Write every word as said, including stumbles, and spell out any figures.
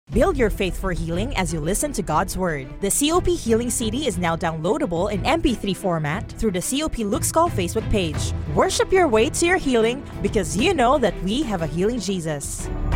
Build your faith for healing as you listen to God's Word. The C O P Healing C D is now downloadable in M P three format through the C O P Luke's Call Facebook page. Worship your way to your healing because you know that we have a healing Jesus.